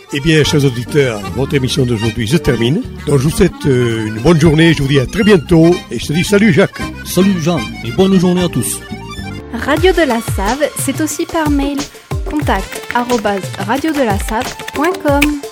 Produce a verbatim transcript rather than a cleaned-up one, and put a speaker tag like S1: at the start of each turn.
S1: Eh bien, chers auditeurs, votre émission d'aujourd'hui se termine. Donc, je vous souhaite euh, une bonne journée. Je vous dis à très bientôt. Et je te dis salut, Jacques.
S2: Salut, Jean. Et bonne journée à tous.
S3: Radio de la Save, c'est aussi par mail. Contact arobase radio de la save point com.